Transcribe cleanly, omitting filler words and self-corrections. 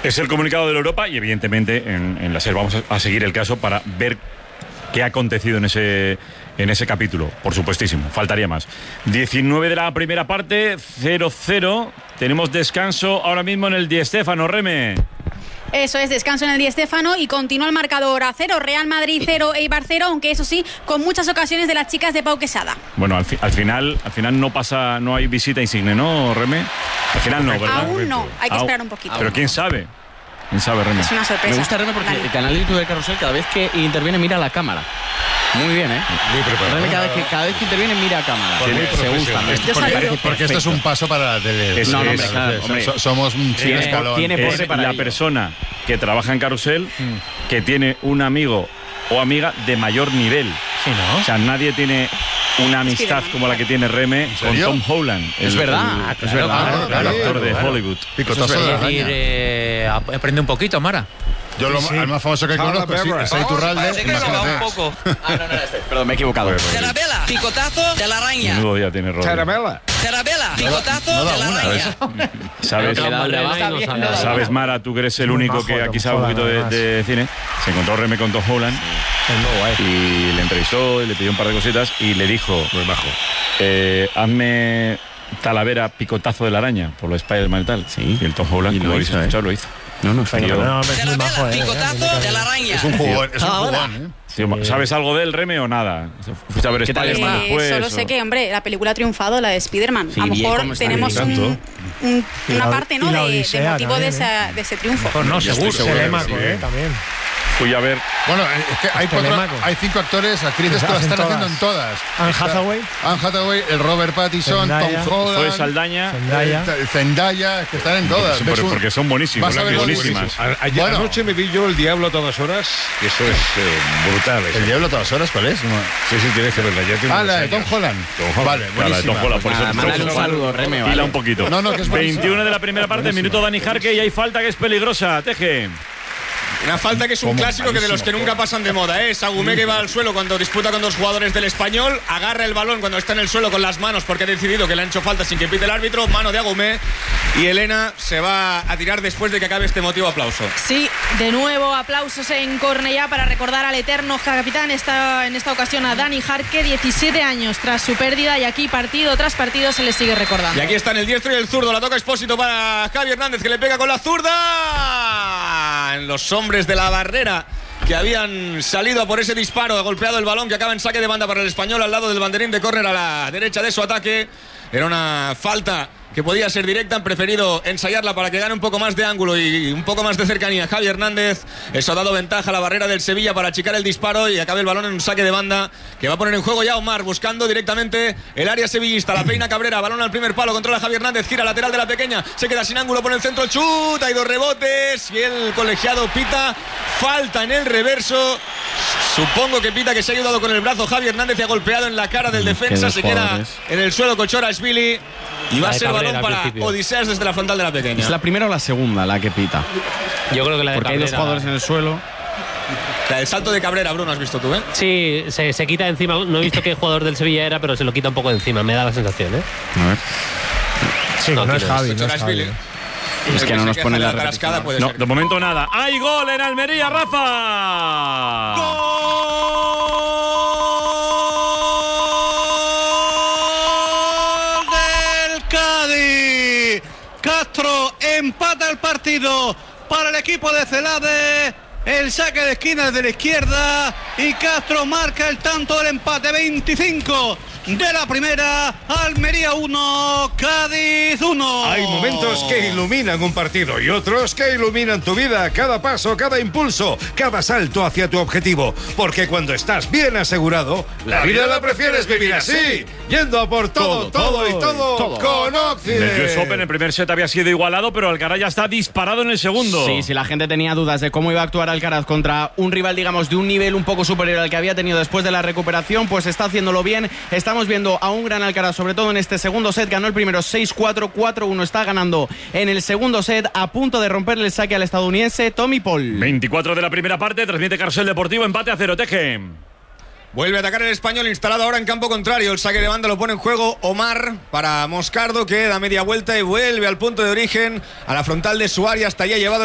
Es el comunicado de la Europa y evidentemente en la SER vamos a seguir el caso para ver qué ha acontecido en ese capítulo, por supuestísimo, faltaría más. 19 de la primera parte, 0-0, tenemos descanso ahora mismo en el Di Stéfano, Reme. Eso es, descanso en el Di Stéfano y continúa el marcador a 0, Real Madrid 0, Eibar 0, aunque eso sí, con muchas ocasiones de las chicas de Pau Quesada. Bueno, al final no hay visita insigne, ¿no, Reme? Al final no, ¿verdad? Aún no, hay que esperar un poquito. Pero quién sabe, Reme. Es una sorpresa. Me gusta, Reme, porque el canalito de Carrusel cada vez que interviene mira a la cámara. Muy bien, ¿eh? Muy preparado. Reme cada vez que interviene mira a cámara. Se gusta. Porque esto es un paso para la tele. No, hombre. Somos un escalón. Es la persona que trabaja en Carrusel que tiene un amigo o amiga de mayor nivel. Sí, ¿no? O sea, nadie tiene una amistad como la que tiene Reme con Tom Holland. Es verdad. El actor de Hollywood. Picotazo de la araña. Es decir, aprende un poquito, Mara. Yo el más famoso que conozco es Iturralde. No, perdón, me he equivocado. Tarabella, picotazo de la araña. Menudo día tiene Rodri. Tarabella, picotazo de la araña. ¿Sabes, Mara, tú que eres el único que aquí sabe un poquito de cine? Se encontró Reme con Tom Holland y le entrevistó y le pidió un par de cositas y le dijo, muy bajo, hazme Talavera picotazo de la araña por lo Spider-Man y tal. Sí. Y el Tom Holland, como habéis escuchado, lo hizo. No, es muy majo, picotazo de la araña. Es un jugón, Sí, ¿sabes algo de él, Reme, o nada? ¿Fuiste a ver Spider-Man después? Solo sé que, hombre, la película ha triunfado, la de Spider-Man. Sí, a lo mejor tenemos una parte, ¿no?, de motivo de ese triunfo. Pues no, seguro. Telémaco, también. Fui a ver. Bueno, es que hay 5 actores, actrices que lo están haciendo en todas. Anne Hathaway, el Robert Pattinson, Zendaya, Tom Holland, Zoe Saldaña, Zendaya, que están en todas. Porque son buenísimos, buenísimas. Anoche me vi yo El Diablo a todas horas, que eso es brutal. ¿El Diablo a todas horas cuál es? Sí, tienes que verla. La de Tom Holland. Vale, La de Tom Holland, por eso mándale un saludo, Reme. Pila un poquito. No, que es 21 de la primera parte, minuto Dani Jarque y hay falta que es peligrosa. Teje. Una falta que es un clásico que de los que nunca pasan de moda, ¿eh? Sagumé que va al suelo cuando disputa con 2 jugadores del Español, agarra el balón cuando está en el suelo con las manos porque ha decidido que le han hecho falta sin que pite el árbitro, mano de Agumé, y Elena se va a tirar después de que acabe este emotivo aplauso. Sí, de nuevo aplausos en Cornellá para recordar al eterno capitán, en esta ocasión a Dani Jarque, 17 años tras su pérdida, y aquí partido tras partido se le sigue recordando. Y aquí están el diestro y el zurdo, la toca Expósito para Javi Hernández que le pega con la zurda en los hombres de la barrera que habían salido a por ese disparo, ha golpeado el balón que acaba en saque de banda para el Español al lado del banderín de córner a la derecha de su ataque. Era una falta que podía ser directa, han preferido ensayarla para que gane un poco más de ángulo y un poco más de cercanía Javi Hernández. Eso ha dado ventaja a la barrera del Sevilla para achicar el disparo y acabe el balón en un saque de banda que va a poner en juego ya Omar, buscando directamente el área sevillista. La peina Cabrera, balón al primer palo, controla Javi Hernández, gira lateral de la pequeña, se queda sin ángulo por el centro, el chut, hay 2 rebotes y el colegiado pita falta en el reverso. Supongo que pita que se ha ayudado con el brazo Javi Hernández y ha golpeado en la cara del defensa, se queda en el suelo Kochorashvili y va a ser balón para Odiseas desde la frontal de la pequeña. ¿Es la primera o la segunda la que pita? Yo creo que la de porque Cabrera. hay 2 jugadores en el suelo. La del salto de Cabrera, Bruno, has visto tú, ¿eh? Sí, se quita de encima. No he visto qué jugador del Sevilla era, pero se lo quita un poco de encima. Me da la sensación, ¿eh? A ver. Sí, no es Javi. Es que no nos pone la tarascada. No, de momento nada. ¡Hay gol en Almería, Rafa! ¡Gol del Cádiz! Castro empata el partido para el equipo de Celade. El saque de esquina desde la izquierda y Castro marca el tanto del empate. 25 de la primera, Almería 1, Cádiz 1. Hay momentos que iluminan un partido y otros que iluminan tu vida. Cada paso, cada impulso, cada salto hacia tu objetivo. Porque cuando estás bien asegurado, la vida la prefieres vivir así, yendo a por todo con Occident. En el US Open el primer set había sido igualado, pero Alcaraz ya está disparado en el segundo. Sí, si la gente tenía dudas de cómo iba a actuar Alcaraz contra un rival, digamos, de un nivel un poco superior al que había tenido después de la recuperación, pues está haciéndolo bien. Estamos viendo a un gran Alcaraz, sobre todo en este segundo set. Ganó el primero 6-4, 4-1. Está ganando en el segundo set, a punto de romperle el saque al estadounidense Tommy Paul. 24 de la primera parte, transmite Carrusel Deportivo, empate a 0. Teje. Vuelve a atacar el Español, instalado ahora en campo contrario. El saque de banda lo pone en juego Omar para Moscardo, que da media vuelta y vuelve al punto de origen, a la frontal de su área. Hasta allá ha llevado